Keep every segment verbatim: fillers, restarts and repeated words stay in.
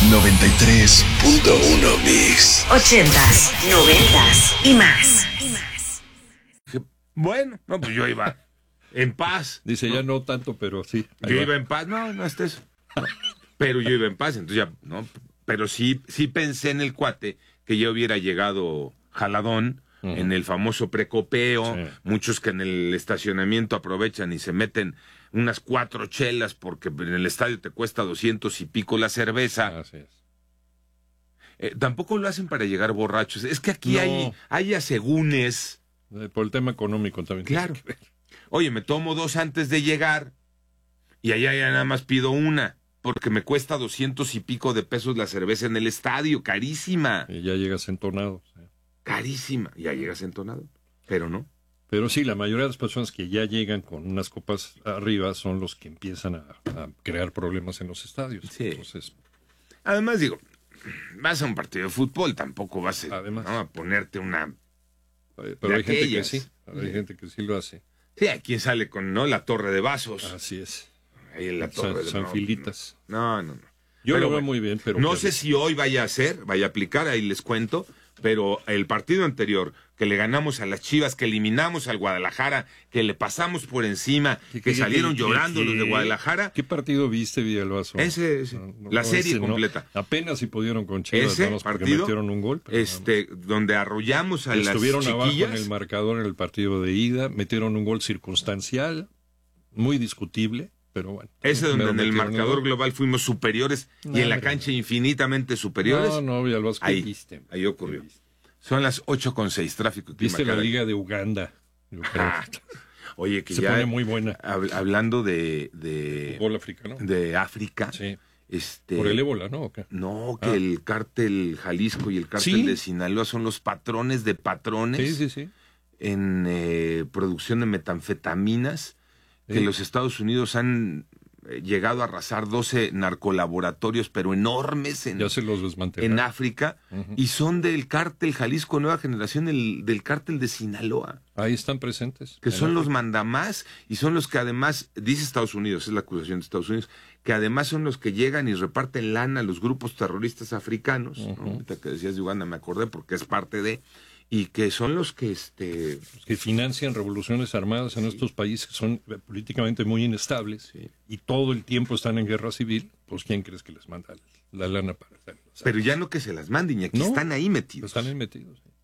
noventa y tres punto uno Mix. Ochentas, noventas y más. Bueno, no, pues yo iba en paz. Dice, ¿no? ya no tanto, pero sí. Yo va. iba en paz, no, no es eso. No. Pero yo iba en paz, entonces ya, ¿no? Pero sí, sí pensé en el cuate que ya hubiera llegado jaladón, uh-huh, en el famoso precopeo, sí, muchos que en el estacionamiento aprovechan y se meten unas cuatro chelas porque en el estadio te cuesta doscientos y pico la cerveza. Así es. Eh, tampoco lo hacen para llegar borrachos. Es que aquí No. hay, hay asegúnes. Eh, Por el tema económico también. Claro. Oye, me tomo dos antes de llegar y allá ya nada más pido una porque me cuesta doscientos y pico de pesos la cerveza en el estadio. Carísima. Y ya llegas entonado. Sí. Carísima. Ya llegas entonado. Pero no. Pero sí, la mayoría de las personas que ya llegan con unas copas arriba son los que empiezan a, a crear problemas en los estadios. Sí. Entonces, además, digo, vas a un partido de fútbol, tampoco vas a, además, ¿no? a ponerte una... Pero hay gente que sí, hay sí. gente que sí lo hace. Sí, aquí sale con, ¿no? La torre de vasos. Así es. Ahí en la torre San, de San no, Filitas. No, no, no. Yo pero lo veo bueno, muy bien, pero... No que... sé si hoy vaya a ser, vaya a aplicar, ahí les cuento, pero el partido anterior, que le ganamos a las Chivas, que eliminamos al Guadalajara, que le pasamos por encima, ¿Qué, que qué, salieron qué, llorando qué, los de Guadalajara. ¿Qué partido viste, Villalbazo? Ese, ese no, no, la no, serie ese, completa. No, apenas si pudieron con Chivas, ese vamos, porque partido, metieron un gol. Pero este, donde arrollamos a las Estuvieron abajo chiquillas. en el marcador en el partido de ida, metieron un gol circunstancial, muy discutible. Pero bueno, ese donde en el marcador global fuimos superiores no, y en la cancha infinitamente superiores. No, no, Villalbazo, ¿qué ahí, viste? Ahí ocurrió. Son las ocho con seis, tráfico y clima. ¿Viste la liga de Uganda? Ah, oye, que se ya pone muy buena. Hab, hablando de, de fútbol africano. De África. Sí. Este, por el ébola, ¿no? ¿Okay? No, que ah. el cártel Jalisco y el cártel ¿Sí? de Sinaloa son los patrones de patrones. Sí, sí, sí. En eh, producción de metanfetaminas, sí. que los Estados Unidos han llegado a arrasar doce narcolaboratorios, pero enormes en, ya se los en África, uh-huh. y son del cártel Jalisco Nueva Generación, el, del cártel de Sinaloa. Ahí están presentes. Que son África. Los mandamás, y son los que además, dice Estados Unidos, es la acusación de Estados Unidos, que además son los que llegan y reparten lana a los grupos terroristas africanos, uh-huh. ¿no? Ahorita que decías de Uganda me acordé porque es parte de... y que son los que este los que financian revoluciones armadas en sí. estos países que son políticamente muy inestables sí. y todo el tiempo están en guerra civil, pues ¿quién crees que les manda la lana para hacerlo? Pero ya no que se las manden, aquí no, están ahí metidos. Están ahí metidos. Sí.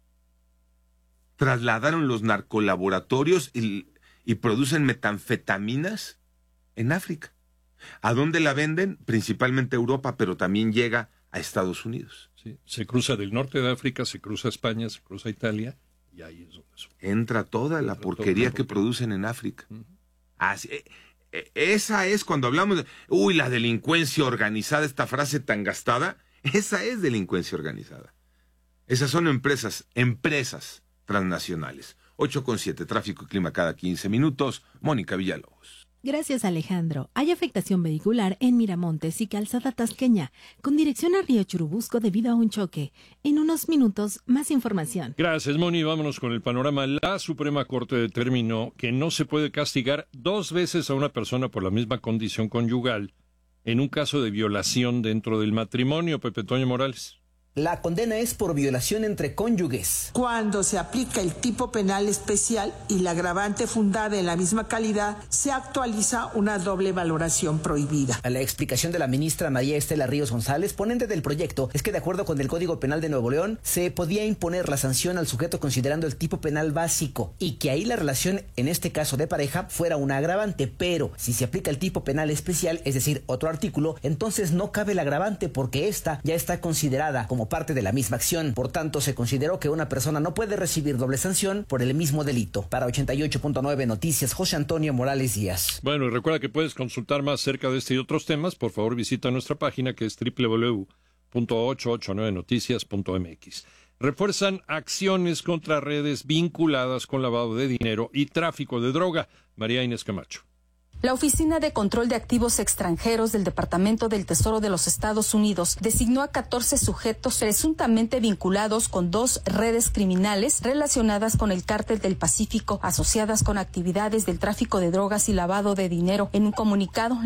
Trasladaron los narcolaboratorios y, y producen metanfetaminas en África. ¿A dónde la venden? Principalmente a Europa, pero también llega a Estados Unidos. Sí, se cruza del norte de África, se cruza a España, se cruza a Italia, y ahí es donde sube. Entra toda la Entra porquería toda que producen en África. Uh-huh. Así, eh, esa es cuando hablamos de, uy, la delincuencia organizada, esta frase tan gastada, esa es delincuencia organizada. Esas son empresas, empresas transnacionales. ocho con siete, tráfico y clima cada quince minutos. Mónica Villalobos. Gracias, Alejandro. Hay afectación vehicular en Miramontes y Calzada Tasqueña, con dirección a Río Churubusco debido a un choque. En unos minutos, más información. Gracias, Moni. Vámonos con el panorama. La Suprema Corte determinó que no se puede castigar dos veces a una persona por la misma condición conyugal en un caso de violación dentro del matrimonio. Pepe Toño Morales. La condena es por violación entre cónyuges. Cuando se aplica el tipo penal especial y la agravante fundada en la misma calidad, se actualiza una doble valoración prohibida. La explicación de la ministra María Estela Ríos González, ponente del proyecto, es que de acuerdo con el Código Penal de Nuevo León, se podía imponer la sanción al sujeto considerando el tipo penal básico y que ahí la relación, en este caso de pareja, fuera una agravante, pero si se aplica el tipo penal especial, es decir, otro artículo, entonces no cabe el agravante porque esta ya está considerada como parte de la misma acción. Por tanto, se consideró que una persona no puede recibir doble sanción por el mismo delito. Para ochenta y ocho punto nueve Noticias, José Antonio Morales Díaz. Bueno, y recuerda que puedes consultar más acerca de este y otros temas. Por favor, visita nuestra página que es doble u doble u doble u punto ochocientos ochenta y nueve noticias punto m x. Refuerzan acciones contra redes vinculadas con lavado de dinero y tráfico de droga. María Inés Camacho. La Oficina de Control de Activos Extranjeros del Departamento del Tesoro de los Estados Unidos designó a catorce sujetos presuntamente vinculados con dos redes criminales relacionadas con el Cártel del Pacífico, asociadas con actividades del tráfico de drogas y lavado de dinero. En un comunicado,